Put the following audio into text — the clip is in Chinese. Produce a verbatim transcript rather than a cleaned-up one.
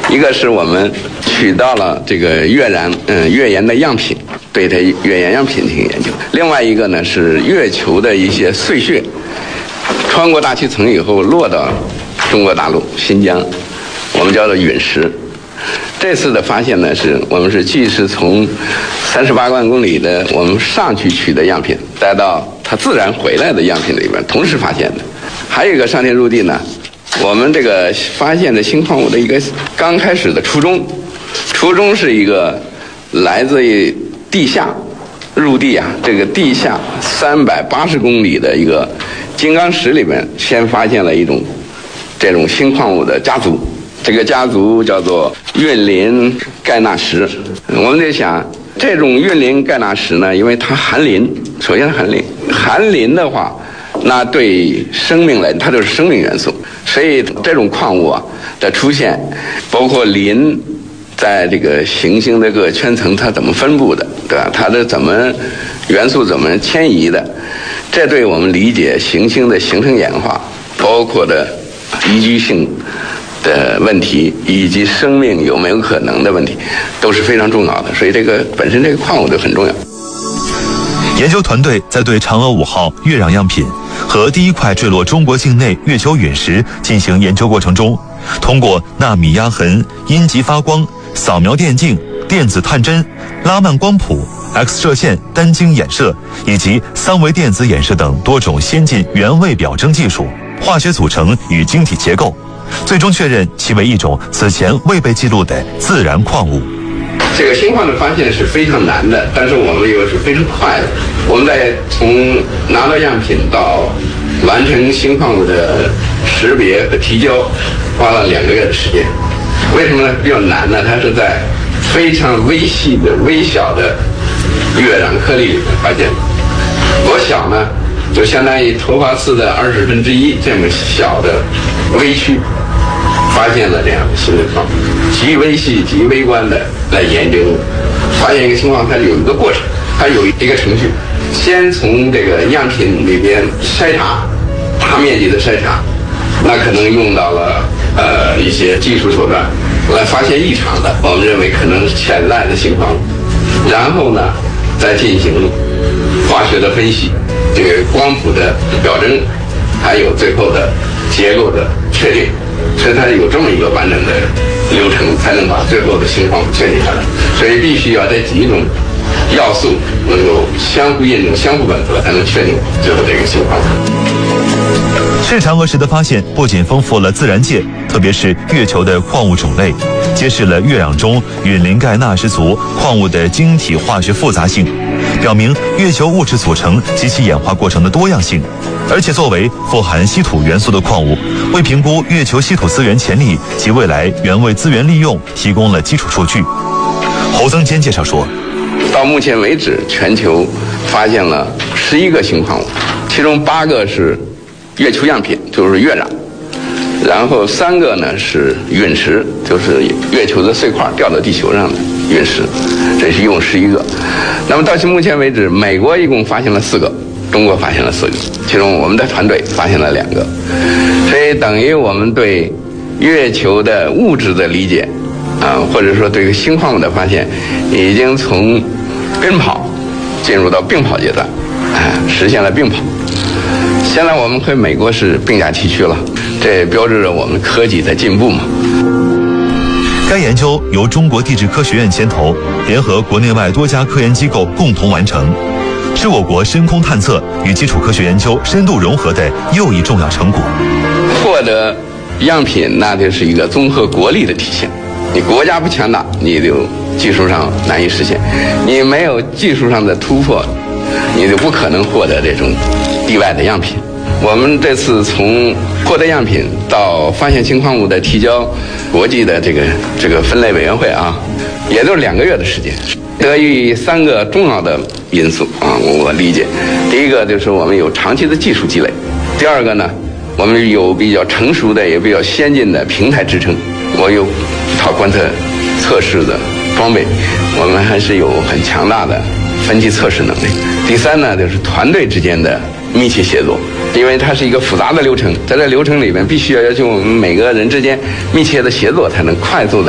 一个是我们取到了这个月壤嗯月岩的样品，对它月岩样品进行研究；另外一个呢是月球的一些碎屑，穿过大气层以后落到中国大陆新疆，我们叫做陨石。这次的发现呢，是我们是既是从三十八万公里的我们上去取的样品，带到它自然回来的样品里边同时发现的。还有一个上天入地呢，我们这个发现的新矿物的一个刚开始的初衷，初衷是一个来自于地下入地啊，这个地下三百八十公里的一个金刚石里面，先发现了一种这种新矿物的家族。这个家族叫做运磷钙钠石。我们在想，这种运磷钙钠石呢，因为它含磷，首先含磷，含磷的话，那对生命来，它就是生命元素。所以这种矿物啊的出现，包括磷在这个行星的各个圈层它怎么分布的，对吧？它的怎么元素怎么迁移的，这对我们理解行星的形成演化，包括的宜居性的问题，以及生命有没有可能的问题，都是非常重要的。所以这个本身这个矿物就很重要。 研究团队在对嫦娥五号月壤样品和第一块坠落中国境内月球陨石进行研究过程中，通过纳米压痕、阴极发光、扫描电镜、电子探针、拉曼光谱、X 射线单晶衍射以及三维电子衍射等多种先进原位表征技术、化学组成与晶体结构，最终确认其为一种此前未被记录的自然矿物。 这个新矿的发现是非常难的，但是我们又是非常快的。我们在从拿到样品到完成新矿物的识别和提交，花了两个月的时间。为什么呢？比较难呢？它是在非常微细的、微小的月壤颗粒里面发现的。多小呢？就相当于头发丝的二十分之一这么小的微区，发现了这样的新的矿，极微细、极微观的来研究，发现一个情况，它有一个过程，它有一个程序，先从这个样品里边筛查，大面积的筛查，那可能用到了呃一些技术手段来发现异常的，我们认为可能是潜在的情况，然后呢再进行化学的分析，这个光谱的表征，还有最后的结构的确定，所以它有这么一个完整的流程，才能把最后的情况确定下来。所以必须要这几种要素能够相互印证、相互吻合，才能确定最后这个情况。 是嫦娥石的发现不仅丰富了自然界，特别是月球的矿物种类，揭示了月壤中陨磷钙钠石族矿物的晶体化学复杂性，表明月球物质组成及其演化过程的多样性。而且作为富含稀土元素的矿物，为评估月球稀土资源潜力及未来原位资源利用提供了基础数据。侯增坚介绍说， 到目前为止，全球发现了十一个新矿物，其中八个是月球样品，就是月壤，然后三个呢是陨石，就是月球的碎块掉到地球上的陨石，这是一共十一个。那么到目前为止，美国一共发现了四个，中国发现了四个，其中我们的团队发现了两个，所以等于我们对月球的物质的理解啊，或者说对新矿物的发现，已经从跟跑进入到并跑阶段，哎，实现了并跑。现在我们和美国是并驾齐驱了，这也标志着我们科技的进步嘛。 该研究由中国地质科学院牵头，联合国内外多家科研机构共同完成，是我国深空探测与基础科学研究深度融合的又一重要成果。 获得样品，那就是一个综合国力的体现。你国家不强大，你就技术上难以实现；你没有技术上的突破，你就不可能获得这种地外的样品。我们这次从获得样品到发现新矿物的提交国际的这个这个分类委员会啊，也就是两个月的时间，得益于三个重要的因素啊，我理解。第一个就是我们有长期的技术积累，第二个呢，我们有比较成熟的也比较先进的平台支撑，我有一套观测测试的装备，我们还是有很强大的分级测试能力。第三呢，就是团队之间的密切协作，因为它是一个复杂的流程，在这流程里面必须要要求我们每个人之间密切的协作，才能快速的